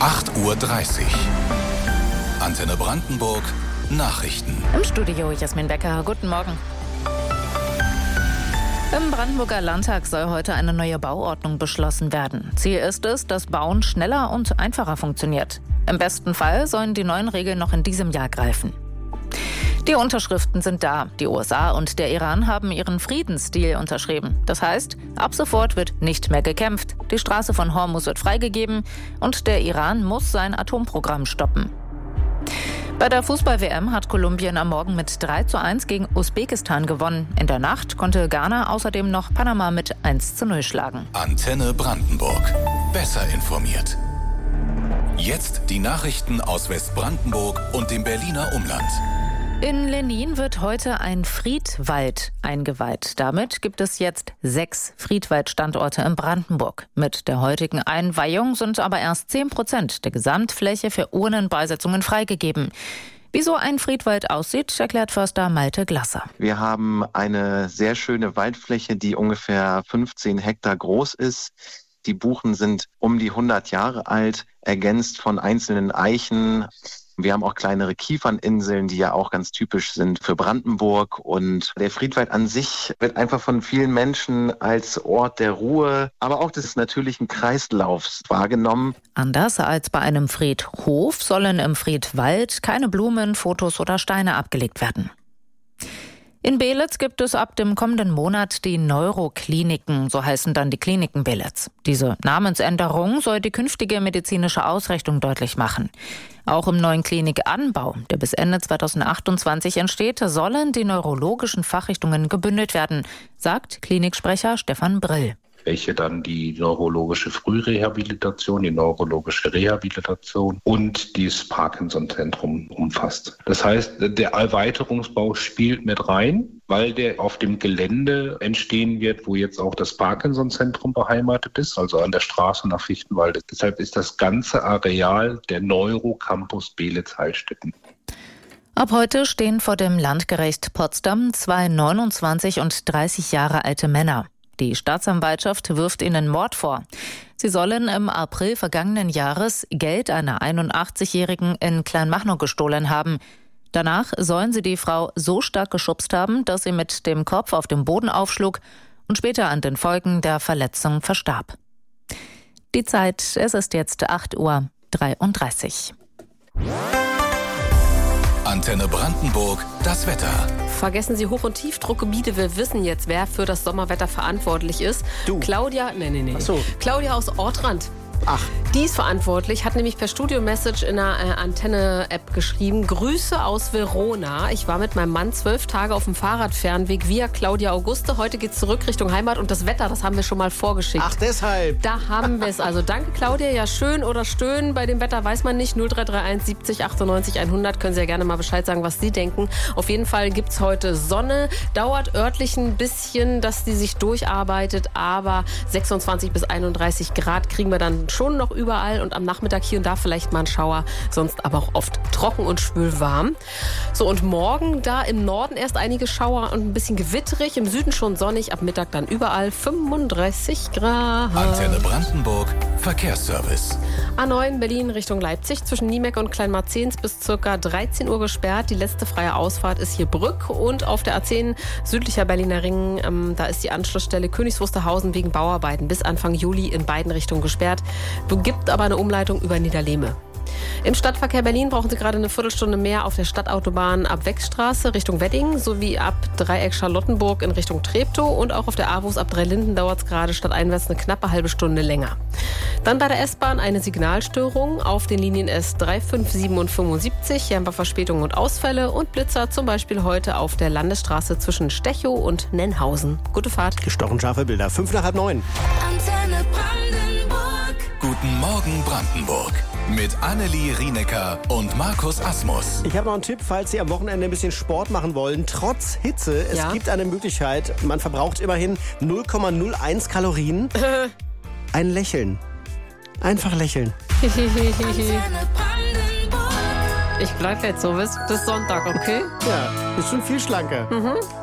8:30 Uhr. Antenne Brandenburg Nachrichten. Im Studio Jasmin Becker. Guten Morgen. Im Brandenburger Landtag soll heute eine neue Bauordnung beschlossen werden. Ziel ist es, dass Bauen schneller und einfacher funktioniert. Im besten Fall sollen die neuen Regeln noch in diesem Jahr greifen. Die Unterschriften sind da. Die USA und der Iran haben ihren Friedensdeal unterschrieben. Das heißt, ab sofort wird nicht mehr gekämpft. Die Straße von Hormuz wird freigegeben und der Iran muss sein Atomprogramm stoppen. Bei der Fußball-WM hat Kolumbien am Morgen mit 3:1 gegen Usbekistan gewonnen. In der Nacht konnte Ghana außerdem noch Panama mit 1:0 schlagen. Antenne Brandenburg. Besser informiert. Jetzt die Nachrichten aus Westbrandenburg und dem Berliner Umland. In Lennin wird heute ein Friedwald eingeweiht. Damit gibt es jetzt 6 Friedwaldstandorte in Brandenburg. Mit der heutigen Einweihung sind aber erst 10% der Gesamtfläche für Urnenbeisetzungen freigegeben. Wie so ein Friedwald aussieht, erklärt Förster Malte Glasser. Wir haben eine sehr schöne Waldfläche, die ungefähr 15 Hektar groß ist. Die Buchen sind um die 100 Jahre alt, ergänzt von einzelnen Eichen. Wir haben auch kleinere Kieferninseln, die ja auch ganz typisch sind für Brandenburg. Und der Friedwald an sich wird einfach von vielen Menschen als Ort der Ruhe, aber auch des natürlichen Kreislaufs wahrgenommen. Anders als bei einem Friedhof sollen im Friedwald keine Blumen, Fotos oder Steine abgelegt werden. In Beelitz gibt es ab dem kommenden Monat die Neurokliniken, so heißen dann die Kliniken Beelitz. Diese Namensänderung soll die künftige medizinische Ausrichtung deutlich machen. Auch im neuen Klinikanbau, der bis Ende 2028 entsteht, sollen die neurologischen Fachrichtungen gebündelt werden, sagt Kliniksprecher Stefan Brill. Welche dann die neurologische Frührehabilitation, die neurologische Rehabilitation und das Parkinson-Zentrum umfasst. Das heißt, der Erweiterungsbau spielt mit rein, weil der auf dem Gelände entstehen wird, wo jetzt auch das Parkinson-Zentrum beheimatet ist, also an der Straße nach Fichtenwalde. Deshalb ist das ganze Areal der Neurocampus Beelitz-Heilstätten. Ab heute stehen vor dem Landgericht Potsdam 2 29 und 30 Jahre alte Männer. Die Staatsanwaltschaft wirft ihnen Mord vor. Sie sollen im April vergangenen Jahres Geld einer 81-Jährigen in Kleinmachnow gestohlen haben. Danach sollen sie die Frau so stark geschubst haben, dass sie mit dem Kopf auf dem Boden aufschlug und später an den Folgen der Verletzung verstarb. Die Zeit, es ist jetzt 8:33 Uhr. Antenne Brandenburg, das Wetter. Vergessen Sie Hoch- und Tiefdruckgebiete. Wir wissen jetzt, wer für das Sommerwetter verantwortlich ist. Du. Claudia, nee. Ach so. Claudia aus Ortrand. Ach. Die ist verantwortlich, hat nämlich per Studio-Message in einer Antenne-App geschrieben: Grüße aus Verona. Ich war mit meinem Mann 12 Tage auf dem Fahrradfernweg via Claudia Auguste. Heute geht's zurück Richtung Heimat und das Wetter, das haben wir schon mal vorgeschickt. Ach, deshalb. Da haben wir es. Also danke, Claudia. Ja, schön oder stöhnen. Bei dem Wetter weiß man nicht. 0331 70 98 100. Können Sie ja gerne mal Bescheid sagen, was Sie denken. Auf jeden Fall gibt's heute Sonne. Dauert örtlich ein bisschen, dass die sich durcharbeitet. Aber 26 bis 31 Grad kriegen wir dann schon noch überall und am Nachmittag hier und da vielleicht mal ein Schauer, sonst aber auch oft trocken und schwülwarm. So, und morgen da im Norden erst einige Schauer und ein bisschen gewitterig, im Süden schon sonnig, ab Mittag dann überall 35 Grad. Antenne Brandenburg, Verkehrsservice. A9 Berlin Richtung Leipzig zwischen Niemeck und Kleinmarzens bis ca. 13 Uhr gesperrt. Die letzte freie Ausfahrt ist hier Brück und auf der A10 südlicher Berliner Ring, da ist die Anschlussstelle Königs Wusterhausen wegen Bauarbeiten bis Anfang Juli in beiden Richtungen gesperrt. Gibt aber eine Umleitung über Niederlehme. Im Stadtverkehr Berlin brauchen Sie gerade eine Viertelstunde mehr auf der Stadtautobahn ab Weckstraße Richtung Wedding sowie ab Dreieck Charlottenburg in Richtung Treptow und auch auf der AWUS ab Dreilinden dauert es gerade stadteinwärts eine knappe halbe Stunde länger. Dann bei der S-Bahn eine Signalstörung auf den Linien S3, 5, 7 und 75. Hier haben wir Verspätungen und Ausfälle und Blitzer zum Beispiel heute auf der Landesstraße zwischen Stechow und Nennhausen. Gute Fahrt. Gestochen scharfe Bilder. 8:55. Antenne Brandenburg. Guten Morgen Brandenburg. Mit Annelie Rienecker und Markus Asmus. Ich habe noch einen Tipp, falls Sie am Wochenende ein bisschen Sport machen wollen. Trotz Hitze, es gibt eine Möglichkeit. Man verbraucht immerhin 0,01 Kalorien. Ein Lächeln. Einfach lächeln. Ich bleib jetzt so bis Sonntag, okay? Ja, ist schon viel schlanker.